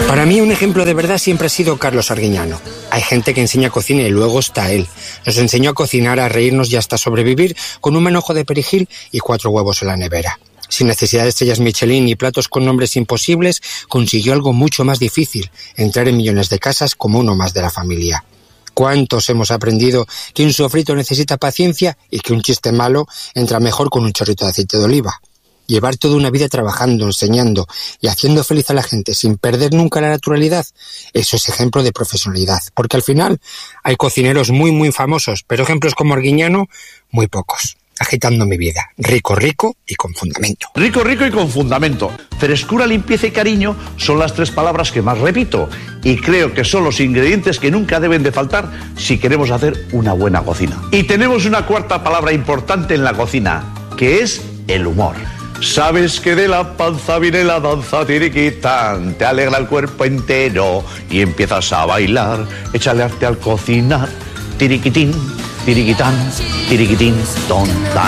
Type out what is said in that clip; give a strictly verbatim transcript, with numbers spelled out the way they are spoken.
Para mí un ejemplo de verdad siempre ha sido Carlos Arguiñano. Hay gente que enseña cocina y luego está él. Nos enseñó a cocinar, a reírnos y hasta sobrevivir con un manojo de perejil y cuatro huevos en la nevera. Sin necesidad de estrellas Michelin ni platos con nombres imposibles, consiguió algo mucho más difícil, entrar en millones de casas como uno más de la familia. ¿Cuántos hemos aprendido que un sofrito necesita paciencia y que un chiste malo entra mejor con un chorrito de aceite de oliva? Llevar toda una vida trabajando, enseñando y haciendo feliz a la gente sin perder nunca la naturalidad, eso es ejemplo de profesionalidad. Porque al final hay cocineros muy, muy famosos, pero ejemplos como Arguiñano, muy pocos. Agitando mi vida. Rico, rico y con fundamento. Rico, rico y con fundamento. Frescura, limpieza y cariño son las tres palabras que más repito. Y creo que son los ingredientes que nunca deben de faltar si queremos hacer una buena cocina. Y tenemos una cuarta palabra importante en la cocina, que es el humor. Sabes que de la panza viene la danza tiriquitán, te alegra el cuerpo entero y empiezas a bailar, échale arte al cocinar, tiriquitín, tiriquitán, tiriquitín, ton, tan.